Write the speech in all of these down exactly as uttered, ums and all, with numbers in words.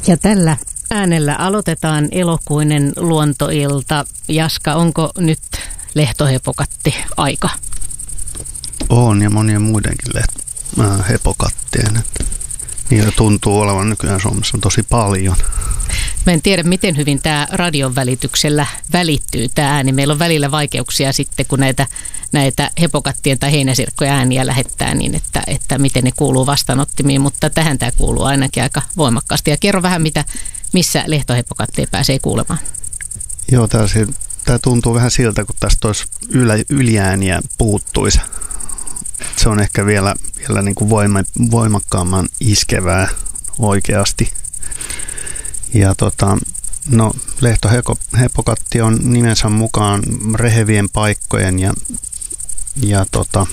Ja tällä äänellä aloitetaan elokuinen luontoilta. Jaska, onko nyt lehtohepokatti aika? On, ja monien muidenkin leht- äh, hepokattien. Että niitä tuntuu olevan nykyään Suomessa tosi paljon. Mä en tiedä, miten hyvin tämä radion välityksellä välittyy tämä ääni. Meillä on välillä vaikeuksia sitten, kun näitä, näitä hepokattien tai heinäsirkkojen ääniä lähettää niin, että, että miten ne kuuluu vastaanottimiin, mutta tähän tämä kuuluu ainakin aika voimakkaasti. Ja kerro vähän, mitä, missä lehtohepokatteja pääsee kuulemaan. Joo, tämä tuntuu vähän siltä, kun tästä olisi ylä, yliääniä puuttuisi. Se on ehkä vielä, vielä niin kuin voima, voimakkaamman iskevää oikeasti. Ja tota, no, lehtohepokatti on nimensä mukaan rehevien paikkojen ja, ja tota,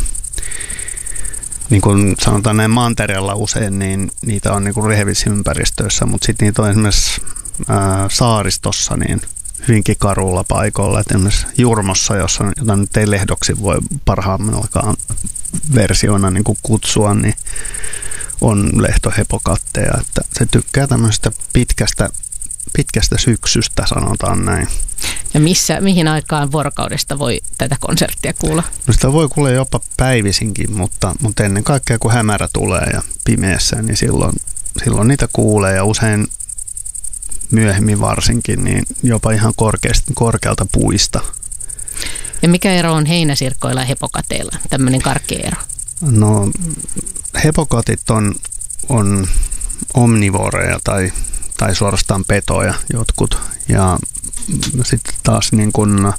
niin kuin sanotaan näin mantereella usein, niin niitä on niin kuin rehevissä ympäristöissä, mutta sitten niitä on esimerkiksi ää, saaristossa niin hyvinkin karulla paikoilla. Et esimerkiksi Jurmossa, jossa, jota nyt ei lehdoksi voi parhaimmillakaan versioina niin kuin kutsua, niin on lehtohepokatteja. Että se tykkää tämmöistä pitkästä, pitkästä syksystä, sanotaan näin. Ja missä, mihin aikaan vuorokaudesta voi tätä konserttia kuulla? No sitä voi kuulla jopa päivisinkin, mutta, mutta ennen kaikkea kun hämärä tulee ja pimeässä, niin silloin, silloin niitä kuulee ja usein myöhemmin varsinkin, niin jopa ihan korkeasti, korkealta puista. Ja mikä ero on heinäsirkkoilla ja hepokateilla? Tämmöinen karkea ero. No hepokatit on, on omnivoreja tai, tai suorastaan petoja jotkut. Ja sitten taas niin kun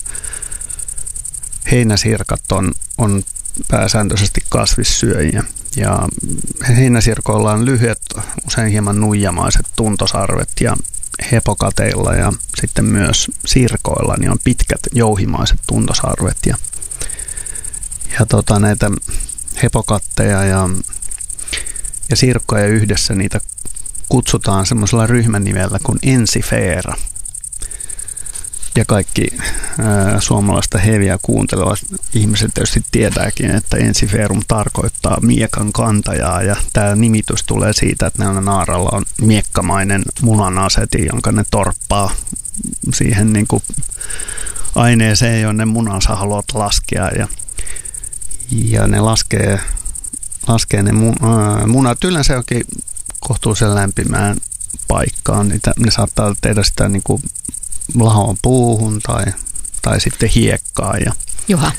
heinäsirkat on, on pääsääntöisesti kasvissyöjiä. Ja heinäsirkoilla on lyhyet, usein hieman nuijamaiset tuntosarvet ja hepokateilla ja sitten myös sirkoilla niin on pitkät jouhimaiset tuntosarvet. Ja, ja tota, näitä hepokatteja ja, ja sirkkoja yhdessä niitä kutsutaan semmoisella ryhmänimellä kuin ensifeera. Ja kaikki ää, suomalaista heviä kuuntelevat ihmiset tietysti tietääkin, että ensifeerum tarkoittaa miekan kantajaa. Ja tämä nimitys tulee siitä, että näillä naaralla on miekkamainen munanaseti, jonka ne torppaa siihen niin kuin aineeseen, jonne munansa haluat laskea. Ja, ja ne laskee, laskee ne munat yleensä jokin kohtuullisen lämpimään paikkaan. Niitä, ne saattaa tehdä sitä niin kuin lahoon puuhun tai, tai sitten hiekkaa. Ja Juha.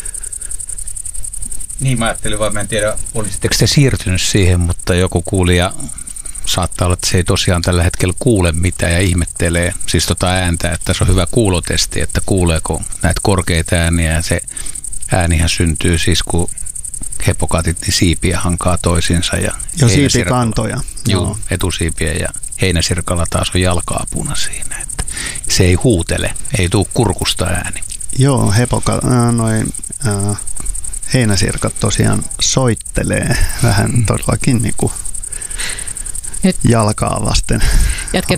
Niin mä ajattelin vaan, mä en tiedä, olisitteko te siirtynyt siihen, mutta joku kuulija saattaa olla, että se ei tosiaan tällä hetkellä kuule mitään ja ihmettelee siis tota ääntä, että se on hyvä kuulotesti, että kuuleeko näitä korkeita ääniä ja se äänihän syntyy siis kun hepokatit niin siipiä hankaa toisinsa. Ja jo siipikantoja. Joo, etusiipiä ja heinäsirkalla taas on jalka-apuna siinä, että se ei huutele, ei tule kurkusta ääni. Joo, hepoka, noin äh, heinäsirkat tosiaan soittelee vähän todellakin niin kuin jalkaa vasten.